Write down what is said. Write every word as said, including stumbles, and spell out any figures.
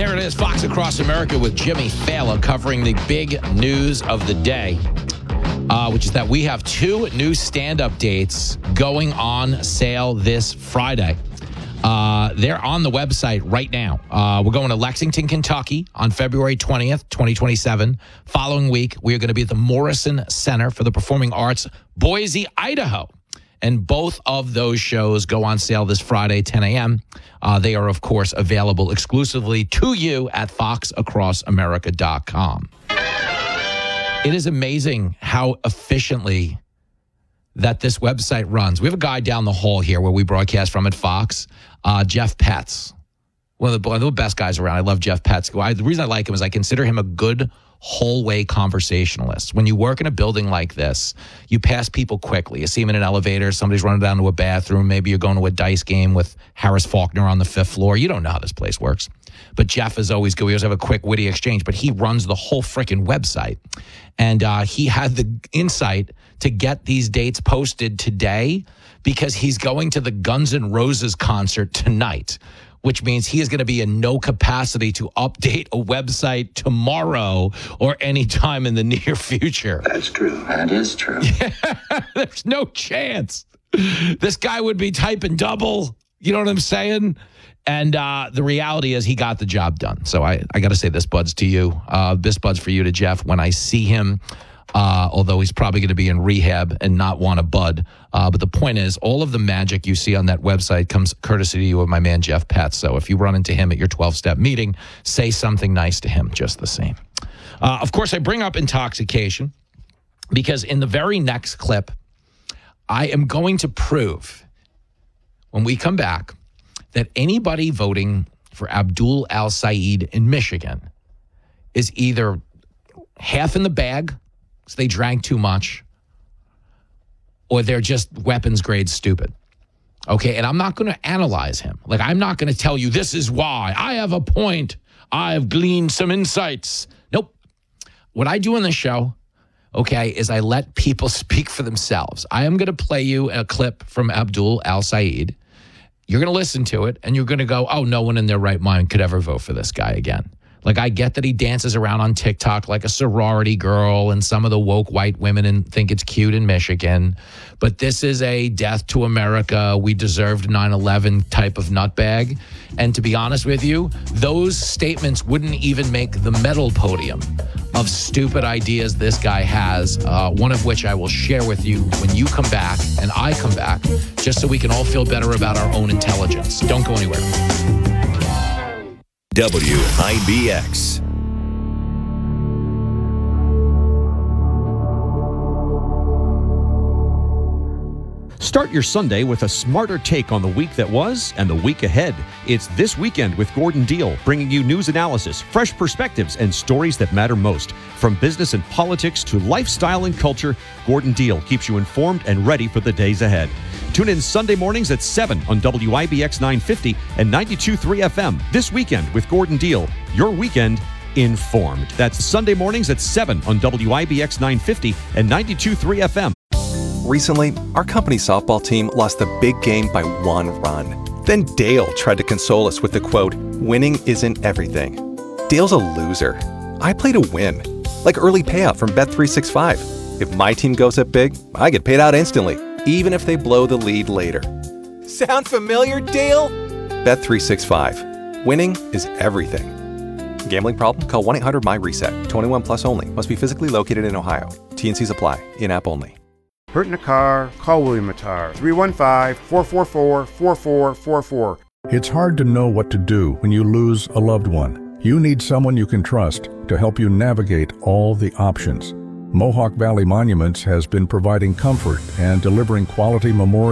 There it is, Fox Across America with Jimmy Fallon covering the big news of the day, uh, which is that we have two new stand-up dates going on sale this Friday. Uh, they're on the website right now. Uh, we're going to Lexington, Kentucky on February twentieth, twenty twenty-seven. Following week, we are going to be at the Morrison Center for the Performing Arts, Boise, Idaho. And both of those shows go on sale this Friday, ten a.m. Uh, they are, of course, available exclusively to you at fox across america dot com. It is amazing how efficiently that this website runs. We have a guy down the hall here where we broadcast from at Fox, uh, Jeff Petz. One of, the, one of the best guys around. I love Jeff Petz. I, the reason I like him is I consider him a good whole-way conversationalist. When you work in a building like this, you pass people quickly. You see them in an elevator, somebody's running down to a bathroom, maybe you're going to a dice game with Harris Faulkner on the fifth floor. You don't know how this place works. But Jeff is always good. We always have a quick, witty exchange, but he runs the whole freaking website. And uh, he had the insight to get these dates posted today because he's going to the Guns N' Roses concert tonight, which means he is going to be in no capacity to update a website tomorrow or any time in the near future. That's true. That is true. Yeah, there's no chance. This guy would be typing double. You know what I'm saying? And uh, the reality is he got the job done. So I, I got to say this, buds, to you. Uh, this buds for you to Jeff. When I see him, uh, although he's probably going to be in rehab and not want a bud. Uh, but the point is, all of the magic you see on that website comes courtesy to you of my man, Jeff Petz. So if you run into him at your twelve-step meeting, say something nice to him just the same. Uh, of course, I bring up intoxication because in the very next clip, I am going to prove when we come back that anybody voting for Abdul Al-Sayed in Michigan is either half in the bag, so they drank too much, or they're just weapons grade stupid. Okay, and I'm not going to analyze him. Like, I'm not going to tell you this is why. I have a point. I have gleaned some insights. Nope. What I do on the show, okay, is I let people speak for themselves. I am going to play you a clip from Abdul Al-Sayed. You're going to listen to it, and you're going to go, oh, no one in their right mind could ever vote for this guy again. Like, I get that he dances around on TikTok like a sorority girl, and some of the woke white women and think it's cute in Michigan. But this is a death to America, we deserved nine eleven type of nutbag. And to be honest with you, those statements wouldn't even make the medal podium of stupid ideas this guy has, uh, one of which I will share with you when you come back and I come back, just so we can all feel better about our own intelligence. Don't go anywhere. W I B X. Start your Sunday with a smarter take on the week that was and the week ahead. It's This Weekend with Gordon Deal, bringing you news analysis, fresh perspectives, and stories that matter most. From business and politics to lifestyle and culture, Gordon Deal keeps you informed and ready for the days ahead. Tune in Sunday mornings at seven on W I B X nine fifty and ninety-two point three F M. This Weekend with Gordon Deal, your weekend informed. That's Sunday mornings at seven on W I B X nine fifty and ninety-two point three F M. Recently, our company softball team lost the big game by one run. Then Dale tried to console us with the quote, "Winning isn't everything." Dale's a loser. I play to win. Like early payout from Bet three sixty-five. If my team goes up big, I get paid out instantly, even if they blow the lead later. Sound familiar, Dale? Bet three sixty-five. Winning is everything. Gambling problem? Call one eight hundred M Y reset. twenty-one plus only. Must be physically located in Ohio. T N Cs apply. In-app only. Hurt in a car? Call William Mattar. three one five, four four four, four four four four. It's hard to know what to do when you lose a loved one. You need someone you can trust to help you navigate all the options. Mohawk Valley Monuments has been providing comfort and delivering quality memorial